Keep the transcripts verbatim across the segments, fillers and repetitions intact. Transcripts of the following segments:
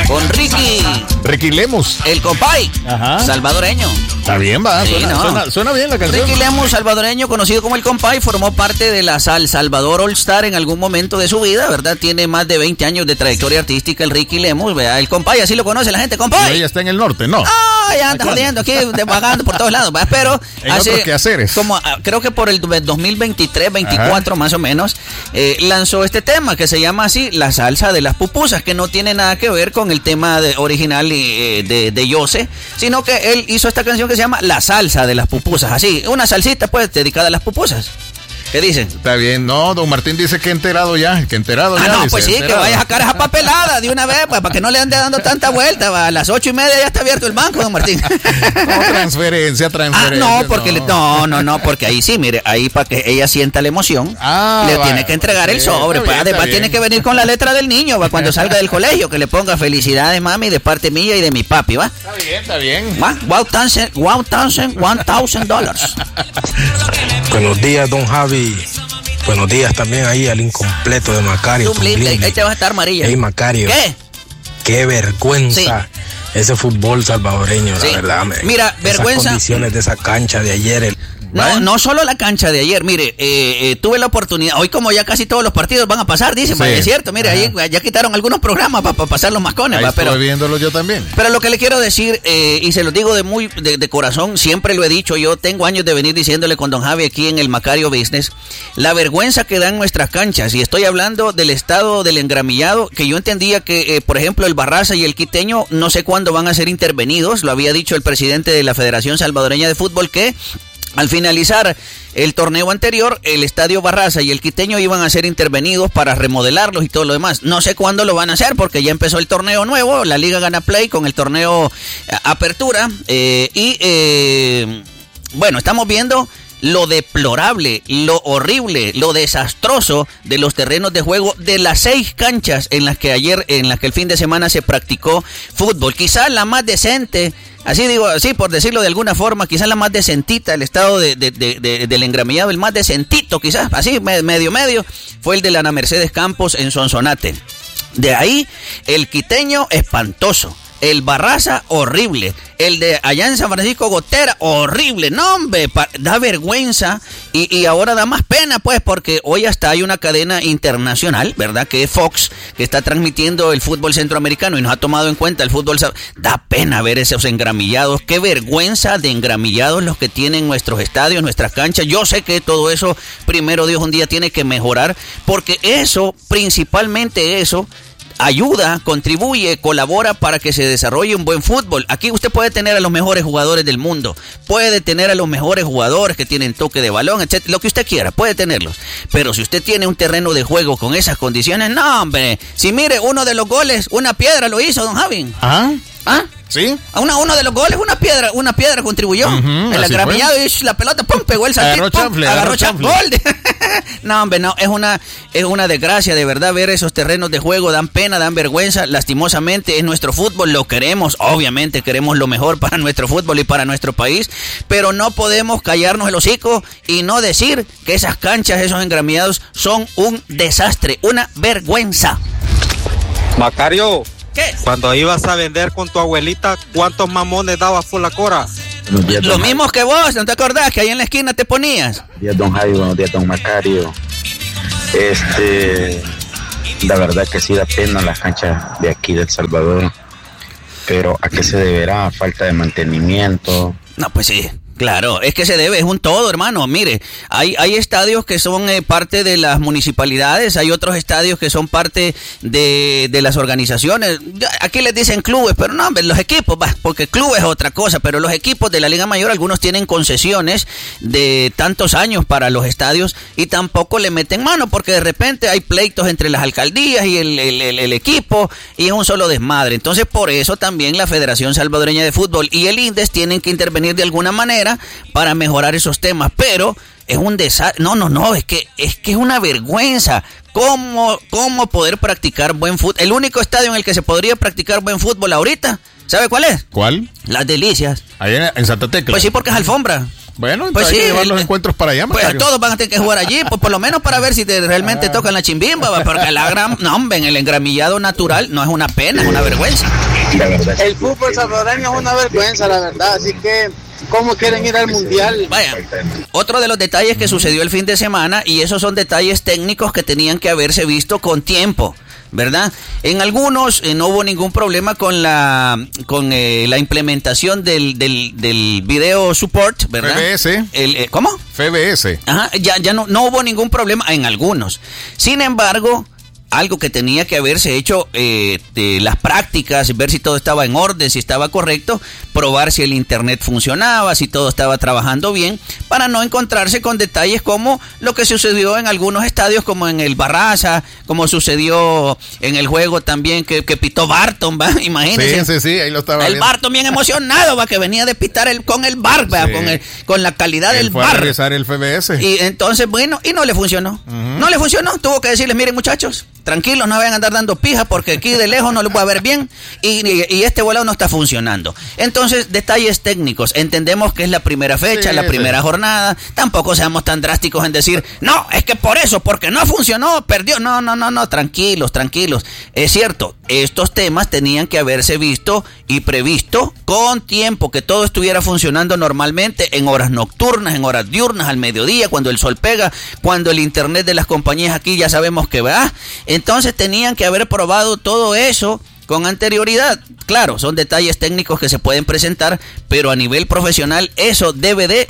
con Ricky. Ricky Lemus. El compay. Ajá. Salvadoreño. Está bien, va. Sí, Suena, no. suena, suena bien la canción. Ricky Lemus, salvadoreño, conocido como el compay, formó parte de la Sal Salvador All Star en algún momento de su vida, ¿verdad? Tiene más de veinte años de trayectoria artística el Ricky Lemus, ¿verdad? El compay, así lo conoce la gente, compay. Ella está en el norte, ¿no? Ah, ya anda jodiendo aquí, vagando por todos lados, ¿verdad? Pero en hace otros quehaceres. Como creo que por el dos mil veintitrés, veinticuatro Ajá. más o menos, eh, lanzó este tema que se llama así, la salsa de las pupusas, que no tiene nada que ver con el tema de, original eh, de, de Yose, sino que él hizo esta canción que se llama La Salsa de las Pupusas, así, una salsita pues dedicada a las pupusas. ¿Qué dicen? Está bien, no, don Martín dice que enterado ya, que enterado ah, ya. No, dice, pues sí, enterado. Que vaya a sacar esa papelada de una vez, pues, para que no le ande dando tanta vuelta. Va. A las ocho y media ya está abierto el banco, don Martín. No, transferencia, transferencia. Ah, no, porque no. Le, no, no, no, porque ahí sí, mire, ahí para que ella sienta la emoción, ah, le va, tiene que entregar el sobre. Bien, pues, además tiene que venir con la letra del niño, va, cuando salga del colegio, que le ponga felicidades, mami, de parte mía y de mi papi, ¿va? Está bien, está bien. ¿Va? Wow, thousand, wow, thousand, one thousand dollars. Buenos días, don Javi. Buenos días también ahí al incompleto de Macario. Tú, Blin, ahí te vas a estar amarilla. Hey, Macario. ¿Qué? Qué vergüenza sí. ese fútbol salvadoreño, sí. la verdad. Me, Mira, vergüenza. Las condiciones de esa cancha de ayer. El, No, no solo la cancha de ayer, mire, eh, eh, tuve la oportunidad, hoy como ya casi todos los partidos van a pasar, dicen, sí. es cierto, mire, ahí ya quitaron algunos programas para pa pasar los mascones. Ahí va, estoy pero, viéndolo yo también. Pero lo que le quiero decir, eh, y se lo digo de muy de, de corazón, siempre lo he dicho, yo tengo años de venir diciéndole con don Javi aquí en el Macario Business, la vergüenza que dan nuestras canchas, y estoy hablando del estado del engramillado, que yo entendía que, eh, por ejemplo, el Barraza y el Quiteño, no sé cuándo van a ser intervenidos, lo había dicho el presidente de la Federación Salvadoreña de Fútbol, que al finalizar el torneo anterior, el Estadio Barraza y el Quiteño iban a ser intervenidos para remodelarlos y todo lo demás. No sé cuándo lo van a hacer porque ya empezó el torneo nuevo, la Liga Gana Play con el torneo Apertura eh, y eh, bueno, estamos viendo lo deplorable, lo horrible, lo desastroso de los terrenos de juego de las seis canchas en las que ayer, en las que el fin de semana se practicó fútbol. Quizás la más decente, así digo, así por decirlo de alguna forma, quizás la más decentita, el estado de, de, de, de, del engramillado, el más decentito quizás, así medio medio, fue el de la Ana Mercedes Campos en Sonsonate. De ahí, el Quiteño espantoso. El Barraza, horrible. El de allá en San Francisco Gotera, horrible. No, hombre, pa, da vergüenza. Y, y ahora da más pena, pues, porque hoy hasta hay una cadena internacional, ¿verdad? Que es Fox, que está transmitiendo el fútbol centroamericano y nos ha tomado en cuenta el fútbol. Da pena ver esos engramillados. Qué vergüenza de engramillados los que tienen nuestros estadios, nuestras canchas. Yo sé que todo eso, primero Dios, un día tiene que mejorar, porque eso, principalmente eso, ayuda, contribuye, colabora para que se desarrolle un buen fútbol. Aquí usted puede tener a los mejores jugadores del mundo, puede tener a los mejores jugadores que tienen toque de balón, etcétera, lo que usted quiera, puede tenerlos. Pero si usted tiene un terreno de juego con esas condiciones, no, hombre. Si mire, uno de los goles, una piedra lo hizo, don Javi. ¿Ah? ¿Ah? ¿Sí? A una, uno de los goles, una piedra, una piedra contribuyó. Uh-huh, el agramillado y la pelota, pum, pegó el saltito, agarró chanfle, agarró agarró chanfle. Gol. No, hombre, no, es una, es una desgracia, de verdad, ver esos terrenos de juego, dan pena, dan vergüenza, lastimosamente es nuestro fútbol, lo queremos, obviamente queremos lo mejor para nuestro fútbol y para nuestro país, pero no podemos callarnos el hocico y no decir que esas canchas, esos engramillados son un desastre, una vergüenza. Macario, ¿qué? Cuando ibas a vender con tu abuelita, ¿cuántos mamones dabas por la cora? Los mismos que vos, ¿no te acordás que ahí en la esquina te ponías? Buenos días, don Javi, buenos días, don Macario. Este, la verdad que sí da pena las canchas de aquí de El Salvador, pero ¿a qué se deberá? Falta de mantenimiento. No, pues sí. Claro, es que se debe, es un todo, hermano. Mire, hay, hay estadios que son eh, parte de las municipalidades, hay otros estadios que son parte de, de las organizaciones. Aquí les dicen clubes, pero no, los equipos, bah, porque club es otra cosa, pero los equipos de la Liga Mayor, algunos tienen concesiones de tantos años para los estadios y tampoco le meten mano, porque de repente hay pleitos entre las alcaldías y el, el, el, el equipo y es un solo desmadre. Entonces, por eso también la Federación Salvadoreña de Fútbol y el INDES tienen que intervenir de alguna manera para mejorar esos temas, pero es un desastre. No, no, no, es que es que es una vergüenza. ¿Cómo, cómo poder practicar buen fútbol? El único estadio en el que se podría practicar buen fútbol ahorita, ¿sabe cuál es? ¿Cuál? Las Delicias. Ahí en, en Santa Tecla. Pues sí, porque es alfombra. Bueno, pues entonces sí, hay que llevar el- los encuentros para allá, Pues Macario. todos van a tener que jugar allí, pues por lo menos para ver si te, realmente tocan la chimbimba, va, porque la gran, no hombre, en el engramillado natural no es una pena, es una vergüenza. El fútbol salvadoreño es una vergüenza, la verdad, así que ¿cómo quieren ir al mundial? Vaya, otro de los detalles que sucedió el fin de semana, y esos son detalles técnicos que tenían que haberse visto con tiempo, ¿verdad? En algunos eh, no hubo ningún problema con la con eh, la implementación del, del, del video support, ¿verdad? F B S. El, eh, ¿Cómo? F B S. Ajá, ya, ya no, no hubo ningún problema en algunos. Sin embargo, algo que tenía que haberse hecho, eh, de las prácticas, ver si todo estaba en orden, si estaba correcto, probar si el internet funcionaba, si todo estaba trabajando bien, para no encontrarse con detalles como lo que sucedió en algunos estadios, como en el Barraza, como sucedió en el juego también que, que pitó Barton, ¿va? Imagínense. Sí, sí, sí, ahí lo estaba El viendo. Barton bien emocionado, va, que venía de pitar el, con el bar, ¿va? Sí. con, el, con la calidad Él del fue a bar. revisar el F B S. Y entonces, bueno, y no le funcionó. Uh-huh. No le funcionó. Tuvo que decirles, miren muchachos, tranquilos, no vayan a andar dando pija porque aquí de lejos no lo voy a ver bien y, y, y este volado no está funcionando. Entonces, detalles técnicos. Entendemos que es la primera fecha, Sí, la primera sí. jornada. Tampoco seamos tan drásticos en decir, no, es que por eso, porque no funcionó, perdió. No, no, no, no, tranquilos, tranquilos. Es cierto, estos temas tenían que haberse visto y previsto con tiempo, que todo estuviera funcionando normalmente en horas nocturnas, en horas diurnas, al mediodía, cuando el sol pega, cuando el internet de las compañías aquí ya sabemos que va. Entonces tenían que haber probado todo eso con anterioridad. Claro, son detalles técnicos que se pueden presentar, pero a nivel profesional eso debe de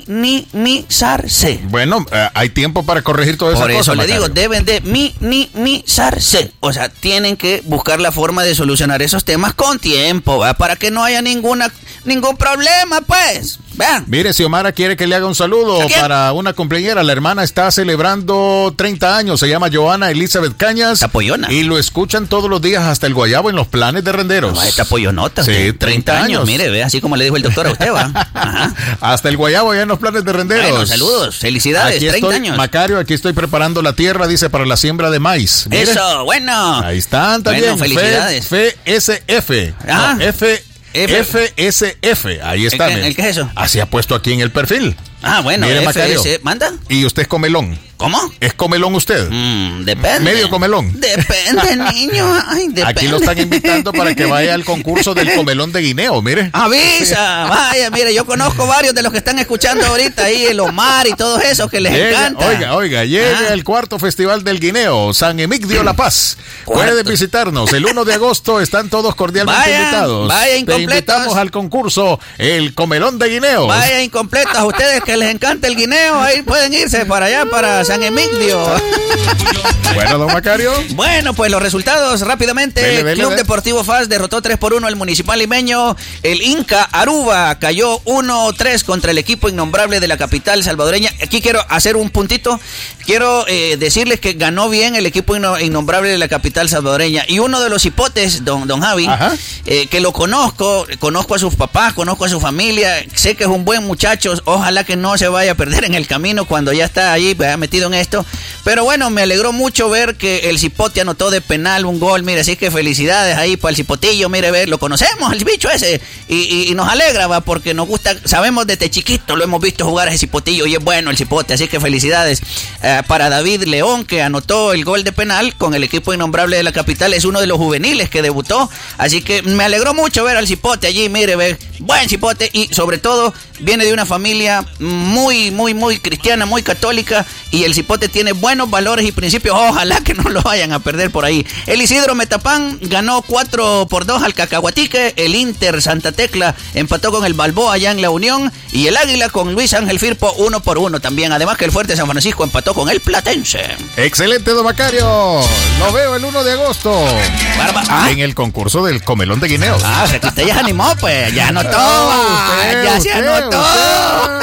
minimizarse. Bueno, eh, hay tiempo para corregir todo eso. Por eso le digo, deben de minimizarse. O sea, tienen que buscar la forma de solucionar esos temas con tiempo, ¿va? Para que no haya ninguna ningún problema, pues. Vean. Mire, Xiomara quiere que le haga un saludo para una cumpleañera. La hermana está celebrando treinta años. Se llama Joana Elizabeth Cañas. Apoyona. Y lo escuchan todos los días hasta el Guayabo en los planes de renderos. No, esta apoyonota. Sí, treinta años. Mire, ve, así como le dijo el doctor a usted, va. Ajá. Hasta el Guayabo allá en los planes de renderos. Bueno, saludos. Felicidades. Aquí treinta estoy, años. Macario, aquí estoy preparando la tierra, dice, para la siembra de maíz. Mire. Eso, bueno. Ahí están también. Bueno, felicidades. F S F. Ah. No, F F- F S F. Ahí está. ¿El qué- mire. el qué es eso? Así ha puesto aquí en el perfil. Ah, bueno, Mire, F Macario. S, ¿manda? Y usted es comelón. ¿Cómo? ¿Es comelón usted? Mm, depende. Medio comelón. Depende, niño. Ay, depende. Aquí lo están invitando para que vaya al concurso del comelón de guineo, mire. Avisa, vaya, mire, yo conozco varios de los que están escuchando ahorita ahí, el Omar y todos esos que les Llega, encanta. oiga, oiga, llega Ah. el cuarto Festival del Guineo, San Emigdio La Paz. Cuarto. Pueden visitarnos el uno de agosto, están todos cordialmente Vaya, invitados. vaya, Te incompletos. invitamos al concurso El Comelón de Guineo. Vaya incompletos a ustedes que les encanta el guineo, ahí pueden irse para allá, para San Emigdio. Bueno, don Macario. Bueno, pues los resultados rápidamente. Dele, dele, Club dele. Deportivo F A S derrotó tres por uno al Municipal Limeño. El Inca Aruba cayó uno tres contra el equipo innombrable de la capital salvadoreña. Aquí quiero hacer un puntito. Quiero eh, decirles que ganó bien el equipo inno- innombrable de la capital salvadoreña. Y uno de los hipotes, don, don Javi, Ajá. eh, que lo conozco, conozco a sus papás, conozco a su familia, sé que es un buen muchacho. Ojalá que no se vaya a perder en el camino cuando ya está ahí pues, metido en esto. Pero bueno, me alegró mucho ver que el cipote anotó de penal un gol. Mire, así que felicidades ahí para el cipotillo. Mire, ver, lo conocemos, el bicho ese. Y, y, y nos alegra, va, porque nos gusta, sabemos desde chiquito, lo hemos visto jugar a ese cipotillo y es bueno el cipote. Así que felicidades eh, para David León, que anotó el gol de penal con el equipo innombrable de la capital. Es uno de los juveniles que debutó. Así que me alegró mucho ver al cipote allí. Mire, ve, buen cipote y sobre todo viene de una familia muy, muy, muy cristiana, muy católica. Y el cipote tiene buenos valores y principios. Ojalá que no lo vayan a perder por ahí. El Isidro Metapán ganó cuatro por dos al Cacahuatique. El Inter Santa Tecla empató con el Balboa allá en La Unión. Y el Águila con Luis Ángel Firpo uno por uno también. Además que el Fuerte San Francisco empató con el Platense. Excelente, don Macario. Lo veo el uno de agosto. Barba. Ah, En el concurso del Comelón de Guineo. ah, o sea que usted ya se animó, pues. Ya anotó. Ah, usted, ya se usted, anotó. usted.